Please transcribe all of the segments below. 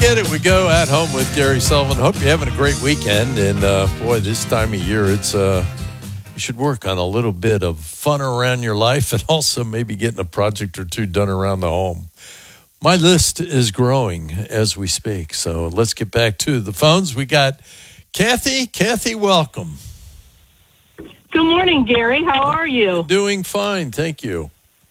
Get It. We go at home with Gary Sullivan. Hope you're having a great weekend. And boy, this time of year, it's you should work on a little bit of fun around your life and also maybe getting a project or two done around the home. My list is growing as we speak. So let's get back to the phones. We got Kathy. Kathy, welcome. Good morning, Gary. How are you? Doing fine. Thank you.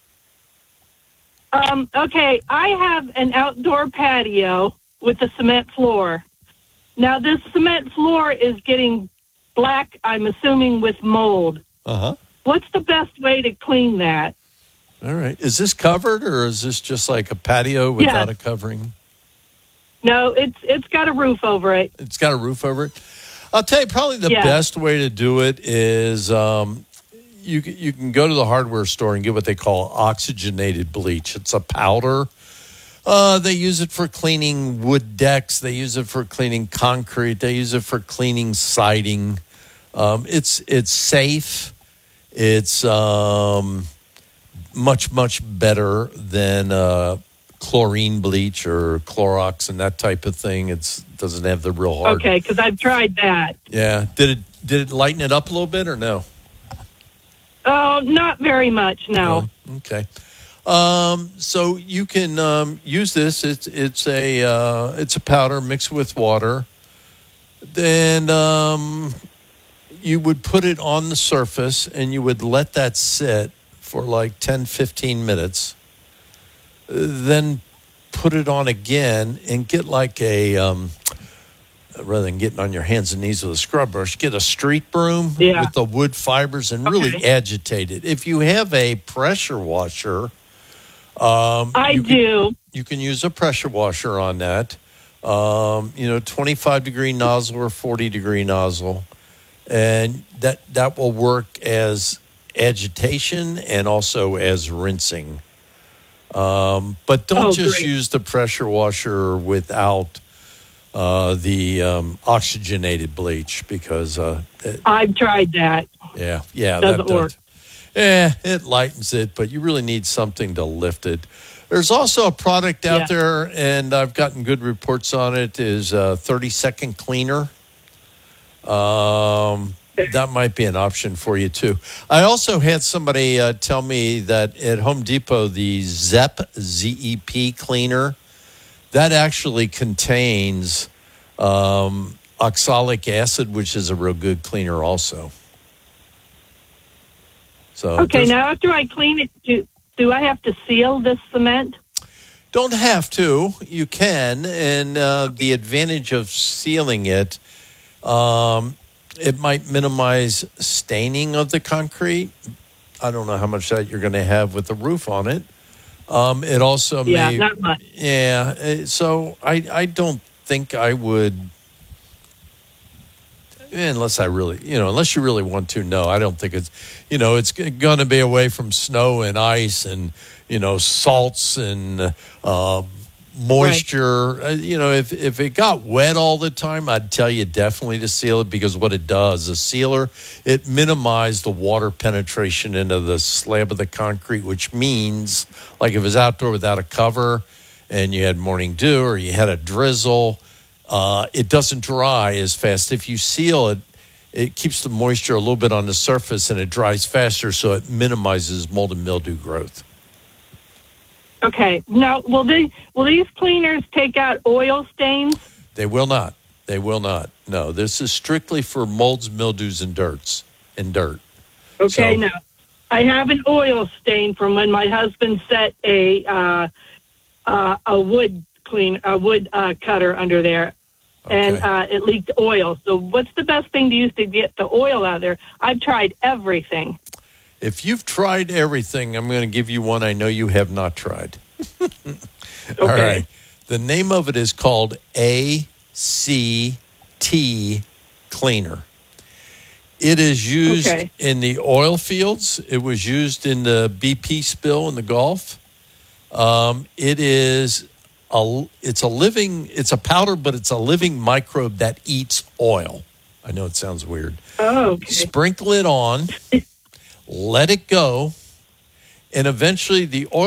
Okay, I have an outdoor patio with a cement floor. Now, this cement floor is getting black, I'm assuming, with mold. Uh-huh. What's the best way to clean that? All right. Is this covered or is this just like a patio without a covering? No, it's got a roof over it. It's got a roof over it. I'll tell you, probably the best way to do it is you can go to the hardware store and get what they call oxygenated bleach. It's a powder. They use it for cleaning wood decks. They use it for cleaning concrete. They use it for cleaning siding. It's safe. It's much better than chlorine bleach or Clorox and that type of thing. It doesn't have the real hard. Okay, because I've tried that. Yeah. Did it lighten it up a little bit or no? Oh, not very much, no. Okay. So you can use this. It's a powder mixed with water. Then you would put it on the surface and you would let that sit for like 10, 15 minutes. Then put it on again and get like rather than getting on your hands and knees with a scrub brush, get a street broom with the wood fibers and really agitate it. If you have a pressure washer, you can use a pressure washer on that. 25-degree nozzle or 40-degree nozzle. And that will work as agitation and also as rinsing. But don't use the pressure washer without the oxygenated bleach because I've tried that. Yeah, doesn't work. It lightens it, but you really need something to lift it. There's also a product out there, and I've gotten good reports on it, is a 30-second cleaner. That might be an option for you, too. I also had somebody tell me that at Home Depot, the ZEP, Z-E-P cleaner, that actually contains oxalic acid, which is a real good cleaner also. So now after I clean it, do I have to seal this cement? Don't have to. You can. And the advantage of sealing it, it might minimize staining of the concrete. I don't know how much that you're going to have with the roof on it. It also may... not much. Yeah, so I don't think I would... Unless you really want to, no, I don't think it's going to be away from snow and ice and, salts and moisture. Right. If it got wet all the time, I'd tell you definitely to seal it because what it does, a sealer, it minimizes the water penetration into the slab of the concrete, which means like if it's outdoor without a cover and you had morning dew or you had a drizzle, it doesn't dry as fast. If you seal it, it keeps the moisture a little bit on the surface and it dries faster, so it minimizes mold and mildew growth. Okay. Now, will these cleaners take out oil stains? They will not. They will not. No, this is strictly for molds, mildews, and dirt. Okay. Now, I have an oil stain from when my husband set a wood cutter under there. Okay. And it leaked oil. So what's the best thing to use to get the oil out of there? I've tried everything. If you've tried everything, I'm going to give you one I know you have not tried. Okay. All right. The name of it is called ACT Cleaner. It is used in the oil fields. It was used in the BP spill in the Gulf. It's a powder, but it's a living microbe that eats oil. I know it sounds weird. Oh, okay. Sprinkle it on, let it go, and eventually the oil